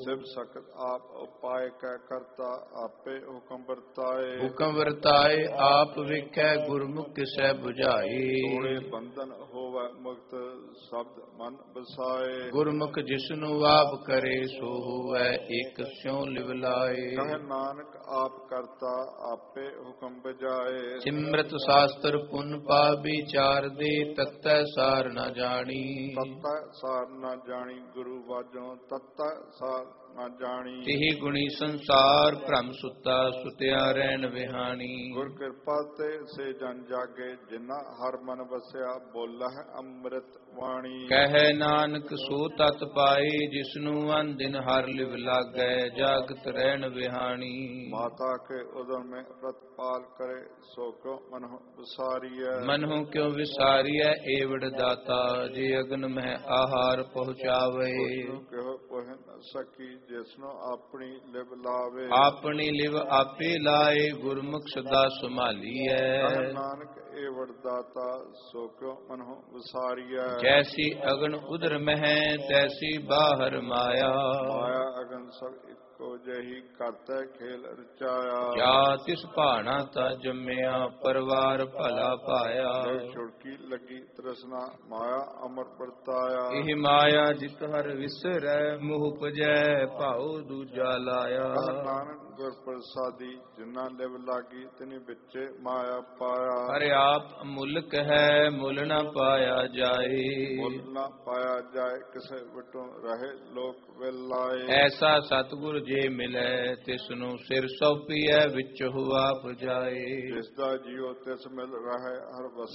ਸਿਵ ਸਕਤ ਆਪ ਉਪਾਇ ਕੈ ਕਰਤਾ ਆਪੇ ਹੁਕਮ ਵਰਤਾਏ। ਹੁਕਮ ਵਰਤਾਏ ਆਪ ਵੇਖੈ ਗੁਰਮੁਖ ਕਿਸੈ 부ਝਾਈ। ਤੋੜੇ ਬੰਧਨ ਹੋਵੈ ਮੁਕਤ ਸ਼ਬਦ ਮਨ ਵਸਾਏ। ਗੁਰਮੁਖ ਜਿਸਨੂੰ ਆਪ ਕਰੇ ਸੋ ਹੋਵੈ ਏਕ ਸਿਉ ਲਿਵ ਲਾਏ। ਕਹੈ ਨਾਨਕ ਆਪ ਕਰਤਾ ਆਪੇ ਹੁਕਮ ਬਜਾਏ। ਸਿਮਰਤ ਸ਼ਾਸਤਰ ਪੁੰਨ ਪਾਪ ਵਿਚਾਰ ਦੇ ਤਤੈ ਸਾਰ ਨ ਜਾਣੀ। ਤਤੈ ਸਾਰ ਨ ਜਾਣੀ ਗੁਰੂ ਵਾਜੋਂ ਤਤੈ ਸਾਰ ਨ ਜਾਣੀ। ਤਿਹੀ ਗੁਣੀ ਸੰਸਾਰ ਭ੍ਰਮ ਸੁੱਤਾ ਸੁਤਿਆ ਰਹਿਣ ਵਿਹਾਣੀ। ਗੁਰ ਕਿਰਪਾ ਤੇ ਸੇ ਜਨ ਜਾਗੇ ਜਿਨ੍ਹਾਂ ਹਰ ਮਨ ਵਸਿਆ ਬੋਲਹਿ ਅੰਮ੍ਰਿਤ ਬਾਣੀ। ਕਹਿ ਨਾਨਕ ਸੋ ਤਤ ਪਾਏ ਜਿਸਨੂੰ ਅਨ ਦਿਨ ਹਰ ਲਿਵ ਲਾਗੈ ਜਾਗਤ ਰਹਿਣ ਵਿਹਾਣੀ। ਮਾਤਾ ਕੇ ਉਦਰ ਮੈਂ ਪ੍ਰਤਪਾਲ ਕਰੇ ਸੋ ਕਿਉ ਮਨਹੁ ਵਿਸਾਰੀਐ। ਮਨਹੁ ਕਿਉ ਵਿਸਾਰੀਐ ਏਵੜ ਦਾਤਾ ਜੇ ਅਗਨ ਮਹਿ ਆਹਾਰ ਪਹੁੰਚਾਵੇ। ਕਿਉ ਕੋਹਿ ਨ ਸਕੀ ਜਿਸਨੂੰ ਆਪਣੀ ਲਿਵ ਲਾਵੇ। ਆਪਣੀ ਲਿਵ ਆਪੇ ਲਾਏ ਗੁਰਮੁਖ ਸਦਾ ਸੰਭਾਲੀਐ। ਨਾਨਕ ਏਵੜ ਦਾਤਾ ਸੋ ਕਿਉ ਮਨਹੁ ਵਿਸਾਰੀਐ। ਜੈਸੀ ਅਗਨ ਉਦਰ ਮਹਿ ਤੈਸੀ ਬਾਹਰ ਮਾਇਆ। ਮਾਇਆ ਅਗਨ ਸਭ ਇੱਕੋ ਜਹੀ ਕਰਤੈ ਖੇਲ ਰਚਾਇਆ। ਜਾ ਤਿਸ ਭਾਣਾ ਤਾ ਜੰਮਿਆ ਪਰਵਾਰ ਭਲਾ ਪਾਇਆ। ਛੁੜਕੀ ਲੱਗੀ ਤ੍ਰਿਸ਼ਨਾ ਮਾਇਆ ਅਮਰ ਵਰਤਾਇਆ। ਇਹ ਮਾਇਆ ਜਿਤ ਹਰ ਵਿਸਰੈ ਮੋਹ ਪਜੈ ਭਾਉ ਦੂਜਾ ਲਾਇਆ। ਨਾਨਕ ਗੁਰ ਪ੍ਰਸਾਦੀ ਜਿਨ੍ਹਾਂ ਲਿਵ ਲਾਗੀ ਤਿਨੀ ਵਿੱਚੇ ਮਾਇਆ ਪਾਇਆ। ਹਰਿ ਆਪ ਅਮੁੱਲਕ ਹੈ ਮੁੱਲ ਨ ਪਾਇਆ ਜਾਏ। ਮੁੱਲ ਨ ਪਾਇਆ ਜਾਏ ਕਿਸੇ ਵਟੋਂ ਰਹੇ ਲੋਕ ਵਿਲਾਏ। ਐਸਾ ਸਤਿਗੁਰ ਜੇ ਮਿਲੈ ਤਿਸਨੂੰ ਸਿਰ ਸੌਪੀਐ ਵਿੱਚ ਹੁਆ ਪੁਜਾਏ। ਜਿਸ ਦਾ ਜੀਉ ਤਿਸ ਮਿਲ ਰਹੇ ਹਰ ਵਸ